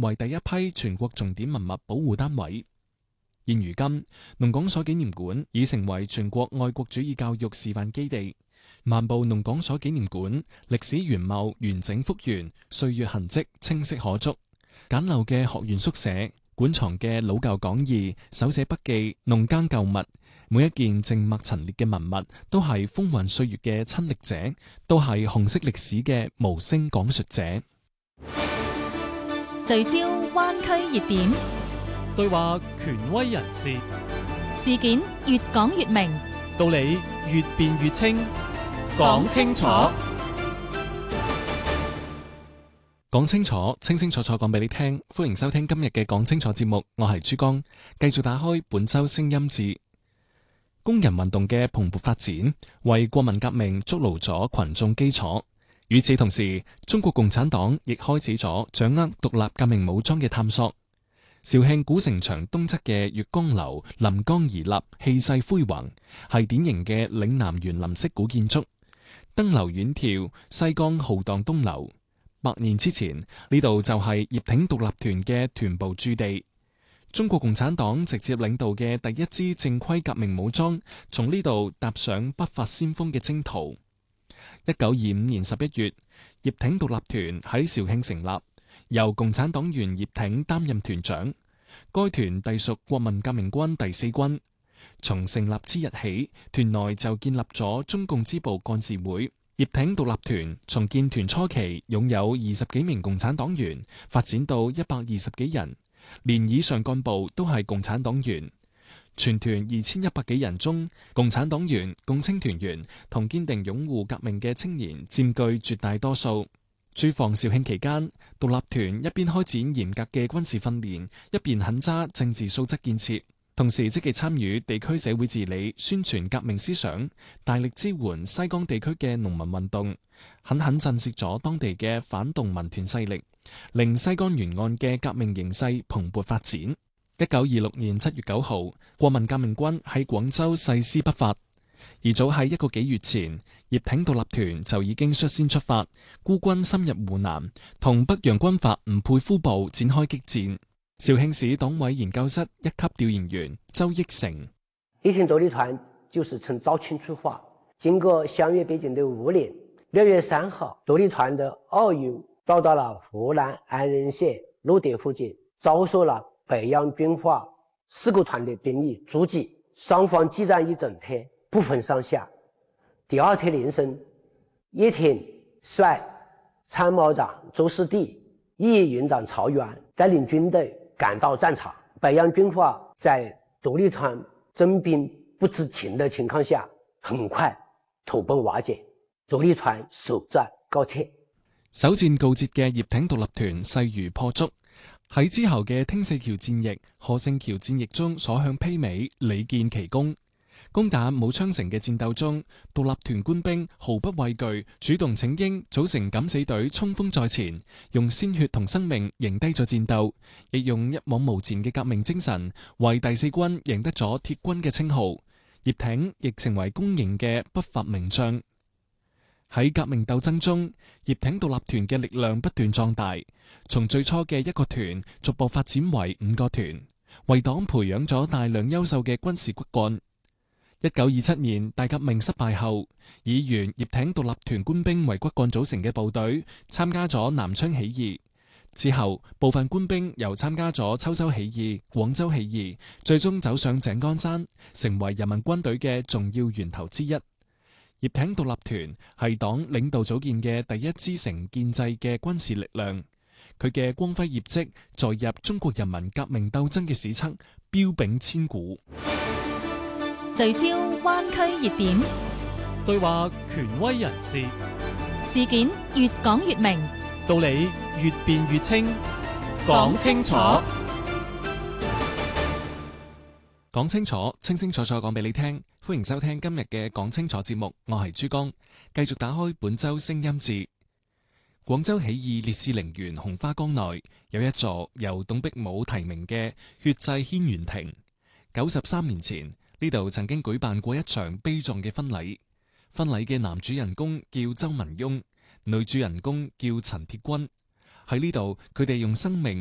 為第一批全國重點文物保護單位。現如今，農講所紀念館已成為全國愛國主義教育示範基地。漫步農講所紀念館，歷史原貌完整復原，歲月痕跡清晰可捉。簡陋嘅學院宿舍，館藏嘅老舊講義、手寫筆記、農耕舊物，每一件靜默陳列嘅文物，都係風雲歲月嘅親歷者，都係紅色歷史嘅無聲講述者。 聚焦灣區熱點， 對話權威人士， 事件越講越明， 道理越辯越清，講清楚， 講清楚，清清楚楚講俾你聽。歡迎收聽今日嘅講清楚節目，我係珠江，繼續打開本周聲音誌。工人運動嘅蓬勃發展，為國民革命築牢咗群眾基礎。與此同時，中國共產黨亦開始咗掌握獨立革命武裝嘅探索。肇慶古城牆東側嘅月光樓臨江而立，氣勢恢宏，係典型嘅嶺南園林式古建築。登樓遠眺，西江浩蕩東流。100年之前，呢度就係葉挺獨立團嘅團部駐地。中國共產黨直接領導嘅第一支正規革命武裝，從呢度踏上不發先鋒嘅征途。1925年11月，葉挺獨立團喺肇慶成立，由共產黨員葉挺擔任團長。該團隸屬國民革命軍第4軍。從成立之日起，團內就建立咗中共支部幹事會。葉挺獨立團從建團初期擁有20幾名共產黨員，發展到120幾人，連以上幹部都係共產黨員。全團2100幾人中，共產黨員、共青團員同堅定擁護革命嘅青年佔據絕大多數。駐防肇慶期間，獨立團一邊開展嚴格嘅軍事訓練，一邊狠揸政治素質建設，同時積極參與地區社會治理，宣傳革命思想，大力支援西江地區嘅農民運動，狠狠震懾咗當地嘅反動民團勢力，令西江沿岸嘅革命形勢蓬勃發展。1926年7月9號，國民革命軍喺廣州誓師北伐。而早喺1個幾月前，葉挺獨立團就已經率先出發，孤軍深入湖南，同北洋軍閥吳佩孚部展開激戰。肇慶市黨委研究室1級調研員周益成： 葉挺獨立團就是從肇慶出發，經過湘粵邊境的5年，6月3號，獨立團的2運到達了湖南安仁縣陸德附近，遭受了北洋軍閥4個團的兵力阻擊，雙方激戰一整天，不分上下。第2天凌晨，葉挺率參謀長周士第、一營長曹元帶領軍隊趕到戰場，北洋軍閥在獨立團徵兵不知情的情況下，很快土崩瓦解，獨立團首戰告捷。 首戰告捷嘅葉挺獨立團勢如破竹，喺之後嘅汀四橋戰役、賀勝橋戰役中所向披靡，屢建奇功。攻打武昌城嘅戰鬥中，獨立團官兵毫不畏懼，主動請纓，組成敢死隊衝鋒在前，用鮮血同生命贏低咗戰鬥，亦用一往無前嘅革命精神為第4軍贏得咗鐵軍嘅稱號。葉挺亦成為公認嘅不發名將。喺革命鬥爭中，葉挺獨立團嘅力量不斷壯大，從最初嘅1個團逐步發展為5個團，為黨培養咗大量優秀嘅軍事骨幹。1927年大革命失敗後，以原葉挺獨立團官兵為骨幹組成嘅部隊參加咗南昌起義。之後，部分官兵又參加咗秋收起義、廣州起義，最終走上井岡山，成為人民軍隊嘅重要源頭之一。葉挺獨立團係黨領導組建嘅第一支成建制嘅軍事力量，佢嘅光輝業績載入中國人民革命鬥爭嘅史冊，彪炳千古。 聚焦灣區熱點， 對話權威人士， 事件越講越明， 道理越辯越清，講清楚， 講清楚，清清楚楚講俾你聽。歡迎收聽今日嘅講清楚節目，我係珠江，繼續打開本周聲音誌。廣州起義烈士陵園紅花崗內有一座由董必武提名嘅血祭軒轅亭。93年前，呢度曾經舉辦過一場悲壯嘅婚禮。婚禮嘅男主人公叫周文雍，女主人公叫陳鐵君。喺呢度，佢哋用生命